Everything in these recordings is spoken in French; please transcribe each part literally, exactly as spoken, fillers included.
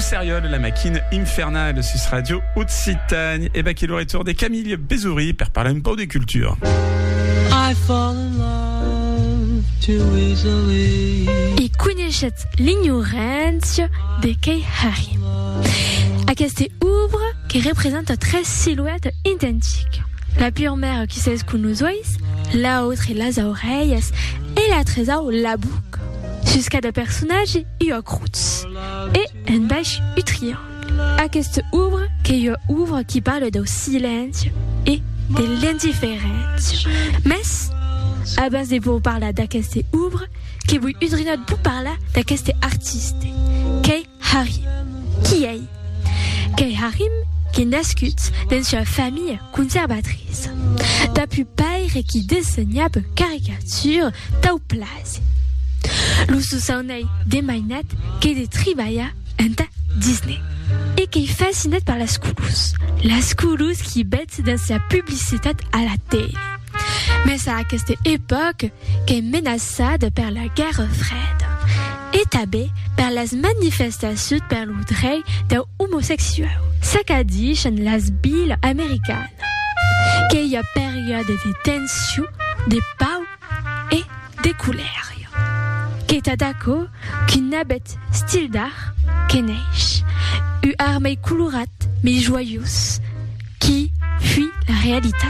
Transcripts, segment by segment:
sérieux de la machine infernale de Sus Radio Occitanie. Et bah, qui est le retour des Camille Bézouri per parler un peu des cultures. I fall in love too easily. I coneixet l'ignorància de Kay Harim. Aquesta obra que représente tres silhouettes identiques. La pure mère qui sait qu'on nous oïs, la autre est les oreilles et la trésor la boucle. Jusqu'à des personnages y a croûtes et un bêche u triangle. Aquesta obra que y a ouvre qui parle de silence et de l'indifférence. Mais, abans de vous parler d'aquesta obra, que vull udrinat vous parler d'aquesta artiste, Kay Harim. Qui est? Kay Harim, qui est nascut dans une famille conservatrice. D'apu père qui dessinait caricatures tau place. L'uso saunei des mainettes qui de tribaya enta Disney. Et qui est fasciné par la Scoulouse. La Scoulouse qui bête dans sa publicité à la télé. Mais c'est à cette époque qui est menacée par la guerre froide. Et tabée par les manifestations par le droit des homosexuels. Ça qu'a dit chez les villes américaines. Qu'il y a période de tension, de pau et de colère. Qui est d'accord qu'une habite style d'art, qui neige, une armée colorate mais joyeuse, qui fuit la réalité.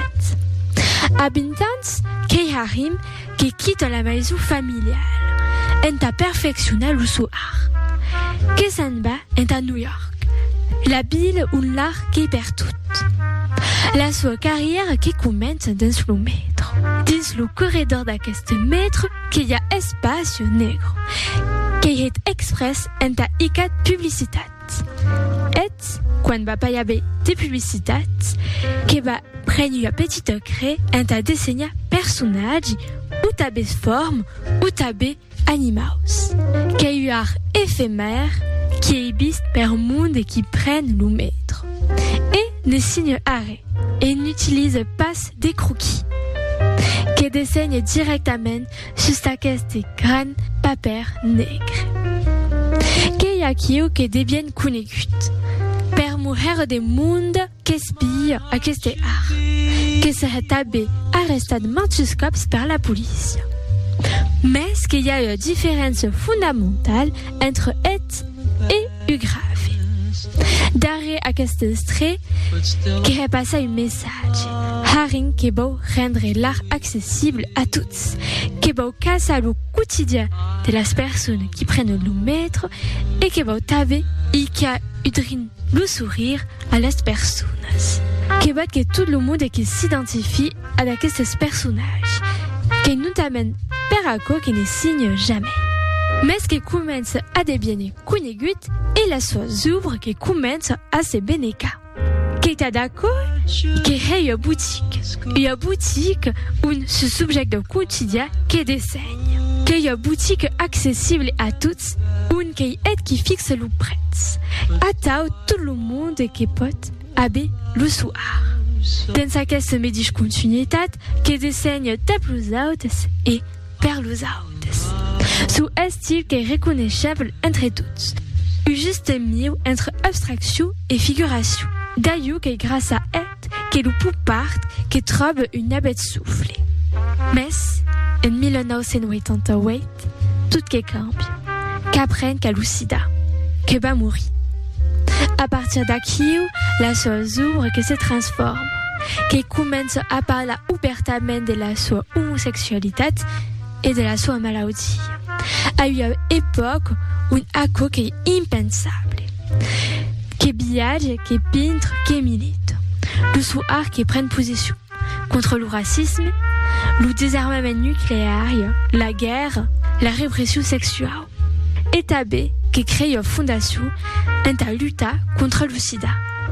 Habitants, Kay Harim, qui quitte la maison familiale, est à perfectionner le soir. Qui s'en va est à New York, la ville où l'art qui perd tout. La sua carrière qui commence dans le métro. Dans le corridor d'aquest métro, qu'il y a espace nègre, qui est express en ta icat publicitat. Et, quand va pas y avoir des publicités, qui va prendre un petit secret en ta dessiner personnage, ou ta belle forme, ou ta belle animals. Qui est un art éphémère, qui est viste par monde et qui prennent le métro. Et ne signe arrêt. Et n'utilise pas des croquis, qui dessine directement sur aquest grand papier nègre. Qui y a qui qui deviennent conegut, per mujer de monde qui espie aquest art, qui serait tabé arrestat maintes cops par la police. Mais qu'il y a une différence fondamentale entre et et grave. Darrer aquest extrait qui repasse un message. Harim qui veut rendre l'art accessible à tous, qui veut casser le quotidien de las personnes qui prennent le métro et qui veut taver et qui a udrin le sourire à las personnes. Qui veut que tout le monde qui s'identifie à aquests personnages, qui nous amène per acco qui ne signe jamais. Mais ce qui commence à devenir conegut et la sua œuvre qui commence à se bénéca. Qui est d'accord? Qui est une boutique. Une boutique où ce sujet de quotidien qui dessine. Qui est une boutique accessible à tous, une qui est qui fixe le prix. À tout le monde qui peut avoir le soir. Dans sa caisse médiche continuité, qui dessine des plus hautes et vers les hautes. Sous un style qui est reconnaissable entre tous. Un juste milieu entre abstraction et figuration. D'ailleurs, qui grâce à elle, que le pou part, qui trouve une abette soufflée. Mais, en dix-neuf cent quatre-vingt-huit, tout qui cambie, qu'apprenne qu'à Lucida, que va mourir. À partir d'aquí, la sua œuvre qui se transforme, qui commence à parler ouvertement de la sua homosexualité et de la sua maladie. À une époque où un acco qui est impensable, qui billage, qui peintre, qui milite. Le soir qui prenne position contre le racisme, le désarmement nucléaire, la guerre, la répression sexuelle. Et tabé qui crée une fondation en ta lutte contre le sida.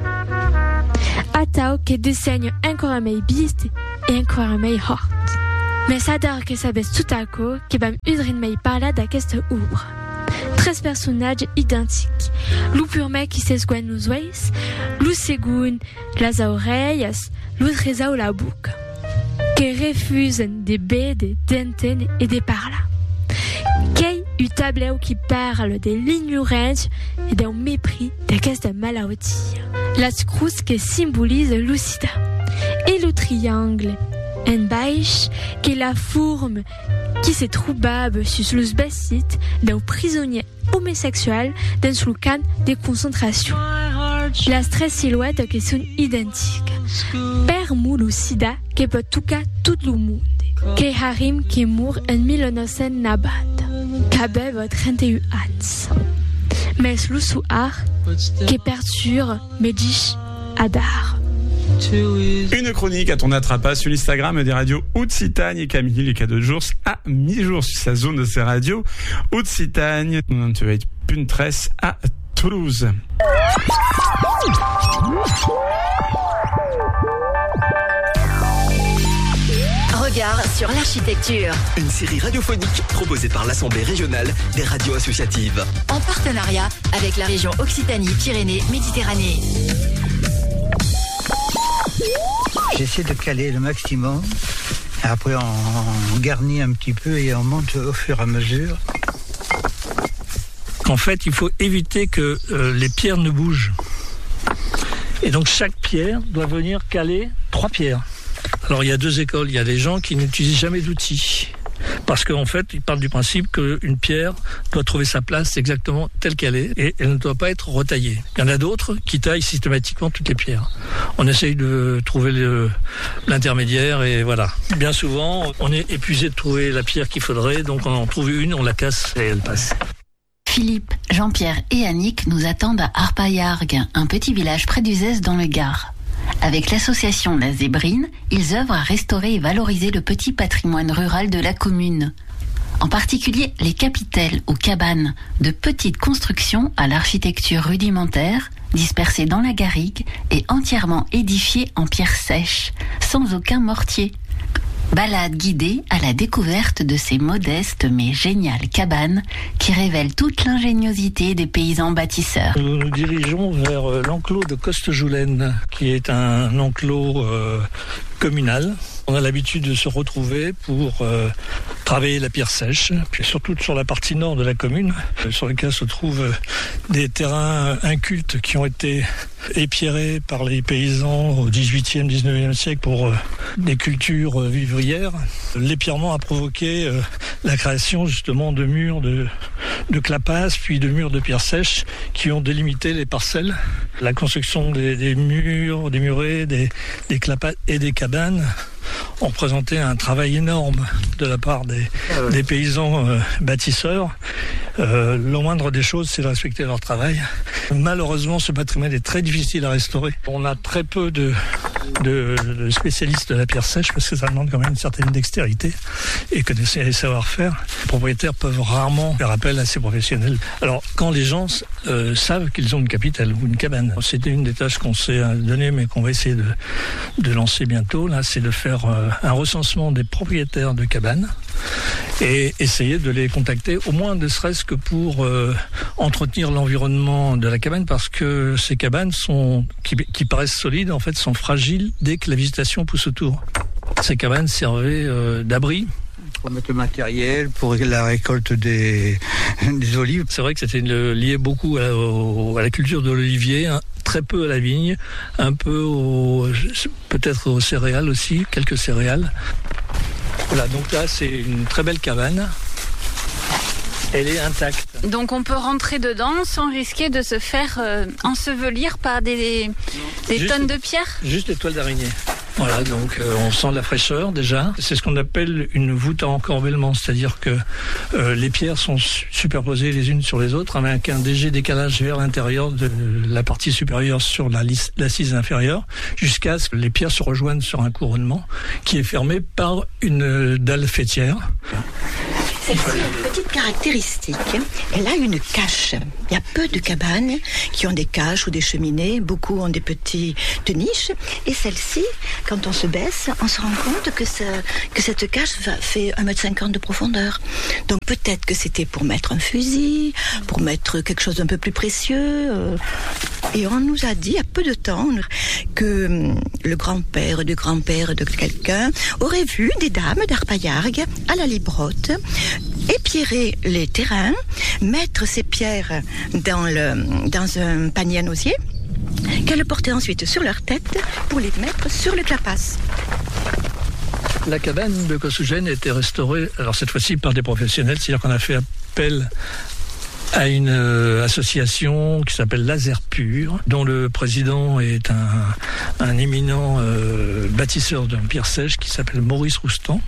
Atao qui dessine encore un meilleur biste et encore un meilleur hort. Mais ça d'art que ça baisse tout à coup qui va m'udrin mei parler d'aquesta obra. Treize personnages identiques. Le purme qui s'esgoine nos oeils, le second les oreilles, le trésor la bouche. Qui refusent des baies, des dentines et des parlas. Qui un tableau qui parle de l'ignorance et d'un mépris d'aquesta maladie. La croix qui symbolise Lucida. Et le triangle en baix qui est la forme qui se trouvable sur le bassit d'un prisonnier homosexuel dans le camp de concentration. Les trois silhouettes qui sont identiques. Per mu Lucida qui peut toucher tout le monde. Que Harim qui mourt en mille neuf cent quatre-vingt. Qu'avait trente et un ans. Mais le soir qui perturbe Medjich Adar. Une chronique à ton attrapas sur l'Instagram des radios Occitanie et Camille les cas de jours à mi-jour sur sa zone de ces radios Occitanie. Tu vas être Puntresse à Toulouse. Regard sur l'architecture. Une série radiophonique proposée par l'Assemblée régionale des radios associatives. En partenariat avec la région Occitanie-Pyrénées-Méditerranée. J'essaie de caler le maximum. Après, on, on garnit un petit peu et on monte au fur et à mesure. En fait, il faut éviter que euh, les pierres ne bougent. Et donc, chaque pierre doit venir caler trois pierres. Alors, il y a deux écoles. Il y a des gens qui n'utilisent jamais d'outils. Parce qu'en fait, ils partent du principe qu'une pierre doit trouver sa place exactement telle qu'elle est et elle ne doit pas être retaillée. Il y en a d'autres qui taillent systématiquement toutes les pierres. On essaye de trouver le, l'intermédiaire et voilà. Bien souvent, on est épuisé de trouver la pierre qu'il faudrait, donc on en trouve une, on la casse et elle passe. Philippe, Jean-Pierre et Annick nous attendent à Arpaillargues, un petit village près d'Uzès dans le Gard. Avec l'association La Zébrine, ils œuvrent à restaurer et valoriser le petit patrimoine rural de la commune. En particulier les capitelles ou cabanes, de petites constructions à l'architecture rudimentaire, dispersées dans la garrigue et entièrement édifiées en pierre sèche, sans aucun mortier. Balade guidée à la découverte de ces modestes mais géniales cabanes qui révèlent toute l'ingéniosité des paysans bâtisseurs. Nous nous dirigeons vers l'enclos de Costejoulaine, qui est un enclos euh, communal. On a l'habitude de se retrouver pour euh, travailler la pierre sèche, puis surtout sur la partie nord de la commune, sur laquelle se trouvent des terrains incultes qui ont été épierrés par les paysans au dix-huitième, dix-neuvième siècle pour euh, des cultures euh, vivrières. L'épierrement a provoqué euh, la création justement de murs de, de clapasse, puis de murs de pierre sèche qui ont délimité les parcelles. La construction des, des murs, des murets, des, des clapasses et des cabanes ont présenté un travail énorme de la part des, des paysans euh, bâtisseurs. Euh, le moindre des choses, c'est de respecter leur travail. Malheureusement, ce patrimoine est très difficile à restaurer. On a très peu de, de, de spécialistes de la pierre sèche parce que ça demande quand même une certaine dextérité et connaissance et savoir-faire. Les propriétaires peuvent rarement faire appel à ces professionnels. Alors, quand les gens euh, savent qu'ils ont une capitale ou une cabane, c'était une des tâches qu'on s'est données mais qu'on va essayer de, de lancer bientôt. Là, c'est de faire euh, un recensement des propriétaires de cabanes et essayer de les contacter, au moins ne serait-ce que pour euh, entretenir l'environnement de la cabane, parce que ces cabanes sont, qui, qui paraissent solides, en fait, sont fragiles dès que la végétation pousse autour. Ces cabanes servaient euh, d'abri. Pour mettre le matériel, pour la récolte des, des olives. C'est vrai que c'était lié beaucoup à, au, à la culture de l'olivier, hein, très peu à la vigne, un peu au, peut-être aux céréales aussi, quelques céréales. Voilà, donc là c'est une très belle cabane. Elle est intacte. Donc on peut rentrer dedans sans risquer de se faire euh, ensevelir par des, des juste, tonnes de pierres. Juste les toiles d'araignée. Voilà, donc euh, on sent la fraîcheur déjà. C'est ce qu'on appelle une voûte à encorbellement, c'est-à-dire que euh, les pierres sont superposées les unes sur les autres avec un léger décalage vers l'intérieur de la partie supérieure sur la lisse, l'assise inférieure, jusqu'à ce que les pierres se rejoignent sur un couronnement qui est fermé par une dalle faîtière. Celle-ci a une petite caractéristique. Elle a une cache. Il y a peu de cabanes qui ont des caches ou des cheminées. Beaucoup ont des petites niches. Et celle-ci, quand on se baisse, on se rend compte que, ça, que cette cache fait un mètre cinquante de profondeur. Donc peut-être que c'était pour mettre un fusil, pour mettre quelque chose d'un peu plus précieux. Et on nous a dit, il y a peu de temps, que le grand-père du grand-père de quelqu'un aurait vu des dames d'Arpaillargues à la Librotte épierrer les terrains, mettre ces pierres dans, le, dans un panier à nosier, qu'elles portaient ensuite sur leur tête pour les mettre sur le clapas. La cabane de Costougène a été restaurée, alors cette fois-ci par des professionnels, c'est-à-dire qu'on a fait appel à une euh, association qui s'appelle Laser Pur, dont le président est un, un éminent euh, bâtisseur de pierre sèche qui s'appelle Maurice Roustan.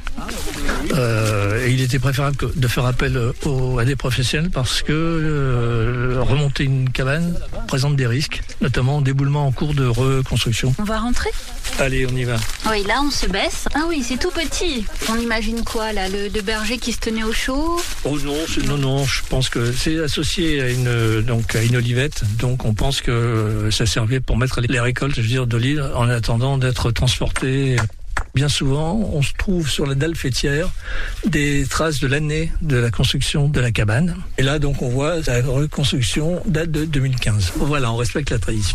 Euh, et il était préférable de faire appel au, à des professionnels parce que euh, remonter une cabane présente des risques, notamment d'éboulement en cours de reconstruction. On va rentrer ? Allez, on y va. Oui, là on se baisse. Ah oui, c'est tout petit. On imagine quoi là, le, le berger qui se tenait au chaud ? Oh non, c'est, non, non, je pense que c'est associé à une, donc, à une olivette. Donc on pense que ça servait pour mettre les récoltes, je veux dire, d'olives en attendant d'être transportées. Bien souvent, on se trouve sur la dalle faîtière des traces de l'année de la construction de la cabane. Et là, donc, on voit la reconstruction date de deux mille quinze. Voilà, on respecte la tradition.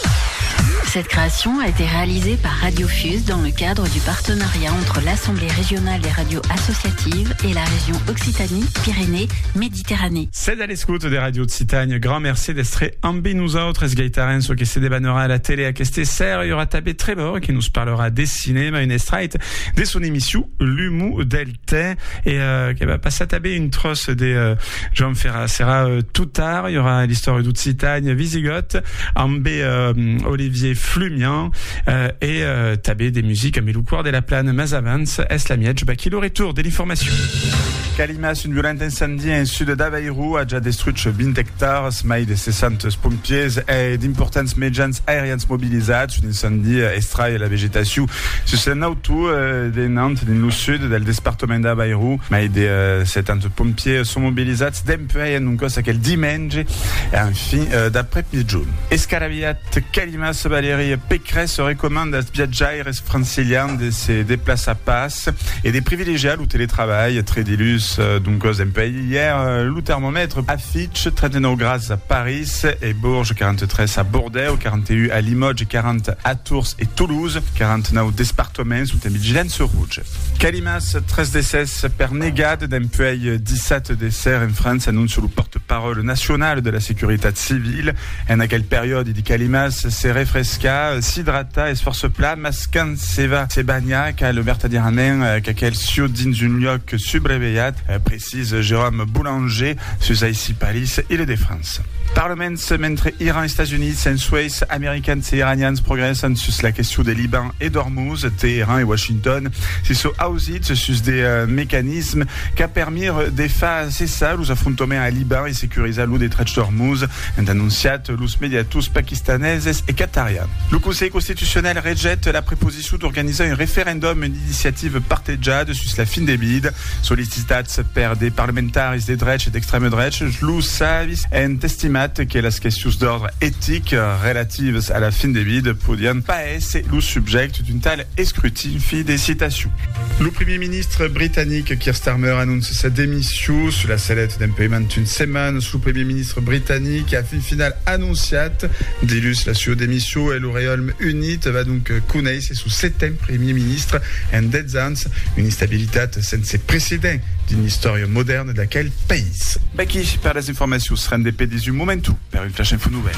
Cette création a été réalisée par Radiofuse dans le cadre du partenariat entre l'Assemblée régionale des radios associatives et la région Occitanie-Pyrénées-Méditerranée. C'est à l'écoute des radios de Citagne. Grand merci d'être ambi nous autres, es gaitaren, so que se débanera à la télé à Questé Serre. Il y aura Tabé Trébor qui nous parlera des cinémas, une estrite, de son émission L'Humour del Thé. Et euh, qui va passer à Tabé une trosse des euh, Jean Ferrat. Sera euh, tout tard. Il y aura l'histoire de Citagne, Visigoth, ambé euh, Olivier Flumian euh, et euh, tabé des musiques à Meloucoir de la Plane, Mazavans, Eslamietch, bah, qui le retour de l'information. Calimas, une violente incendie en sud d'Aveiro a già distrutto vingt hectares, mai de sessanta pompiers e d'importants mitjans aériens mobilizzati. Un incendi estrai la vegetació su l'auto de Nantes, din lo sud del departament d'Aveiro. Mai de uh, settanta pompiers sont mobilizzati d'empei en un cos aquel diumenge e enfin uh, d'après mitjun. Escarabiat Calimas Valérie Pécresse recommande als viatjaires francilians de se déplacer à pas et des privilégiés au télétravail très dilus d'un cos d'empei. Hier, euh, le thermomètre affiche trente-neuf grades à Paris et Bourges, quarante-treize à Bordeaux, quarante et un à Limoges et quarante à Tours et Toulouse, quarante-neuf départements sous vigilance rouge. Calimas, treize décès per negade d'empei dix-sept décès en France, annonce le porte-parole national de la sécurité civile. En aquelle période, il dit Calimas se refresca, s'idrata et se force plat, mascan seva se bagna, cal vertadierament qu'aquel sio dins un lloc subreveillat, précise Jérôme Boulanger, sus ici Paris et le de France. Parlements mentre Iran et États-Unis, en Suisse, Américains et Iranians progressent sur la question des Liban et d'Ormuz, Téhéran et Washington, si so ausit sur des euh, mécanismes qui permis de faire cessar los affrontaments à Liban et sécuriser l'eau des trets d'Ormuz, en annonciat los mediatus pakistanaises et qatariens. Le Conseil constitutionnel rejette la proposition d'organiser un référendum, une initiative partejade sur la fin des bides, sollicitats per des parlementaires des drets et d'extrême droite, lo savis en testimat que les questions d'ordre éthique relatives à la fin des bides podien pas être le sujet d'une telle escrutin. Fin des citations. Le Premier ministre britannique Keir Starmer annonce sa démission sur la sellette d'un paiement d'une semaine. Sous le Premier ministre britannique a fin final annonciat d'illus la sua démission et le Royaume Uni va donc connaître sous septième Premier ministre en dez ans une instabilité sans précédent d'une histoire moderne de laquelle pays. Baki, par les informations, sera des P dix-huit momentu, per une flash info nouvelle.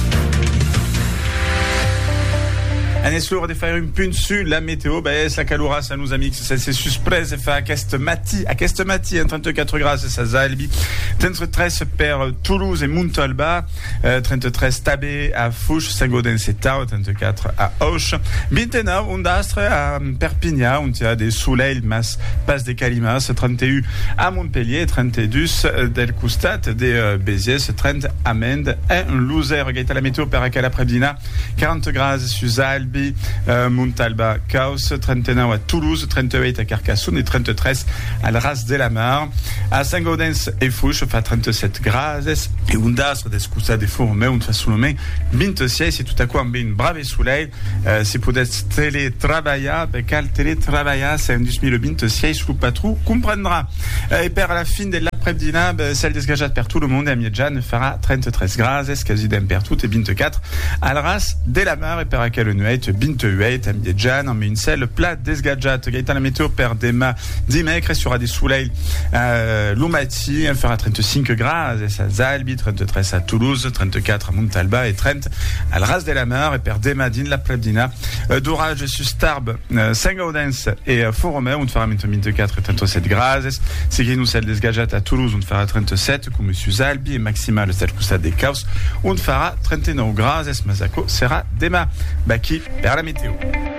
En eslour de faire une punt sur la météo, ben, la calura, ça nous a mis, ça c'est surprise, fait à Quest Mati, à Quest Mati, en trente-quatre grades, ça Zalbi, trente-treize per Toulouse et Montalba, euh, trente-treize Tabé à Fouche, Saint-Gaudens et Tau, trente-quatre à Auch, vingt-neuf Ondastre à Perpignan, on tient des soleils, mas, passe des Calimas, trente et un à Montpellier, trente-deux del Coustat, des euh, Béziers, trente à Mende, un loser, gaita la météo per aquel après-dina, quarante grades sur Zalbi, Euh, Montalba, Caos, trente-neuf à Toulouse, trente-huit à Carcassonne et trente-treize à la Race de la Mar. À Saint-Gaudens et Fouche, fa trente-sept grades. Et Undastre, descusa de Fourmé, on fa sous le main, vingt-six, et tout à coup, on une brave soleil. Euh, si vous êtes télétravailler, cal télétravailler, c'est un douze mille vingt-six, sous patrou, comprendra. Euh, et per la fin de la Prebdina, celle desgajat per tout le monde, a Miedjan fera trente-tres grazes, casidem per tout et vingt-quatre. Alras, de la mer et per aquel nueit, vingt-huit, a Miedjan, en met une selle plat desgajat. Gaëtan la météo per dema dimecres sur des soleil, euh, l'Umati, elle fera trente-cinq grazes à Zalbi, trente-trois à Toulouse, trente-quatre à Montalba et trente à Alras de la mer et per dema din la Prebdina. Euh, d'orage sur Starb, euh, Saint-Gaudens et euh, Font-Romeu, on fera vingt-quatre et trente-sept grazes. Seguindo celle desgajat à Toulouse, on fera trente-sept, comme Monsieur Zalbi et Maximal, celle Costa des Caos, on fera trente-neuf grazes, Mazaco sera dema. Baki, per la météo.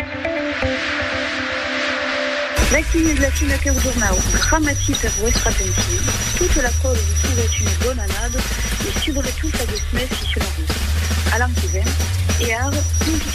L'activité de la finalité au journal grammatique per vostra attenzione. Toute la cause vous souhaite une bonne année et suivrez tous à deux semaines sur la route. À l'an qui vient et à